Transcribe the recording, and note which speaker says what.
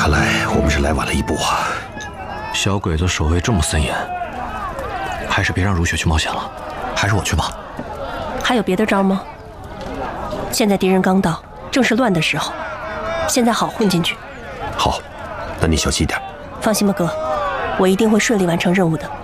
Speaker 1: 看来我们是来晚了一步啊。
Speaker 2: 小鬼子守卫这么森严，还是别让如雪去冒险了，还是我去吧。
Speaker 3: 还有别的招吗？现在敌人刚到，正是乱的时候，现在好混进去。
Speaker 1: 好，那你小心点。
Speaker 3: 放心吧，哥，我一定会顺利完成任务的。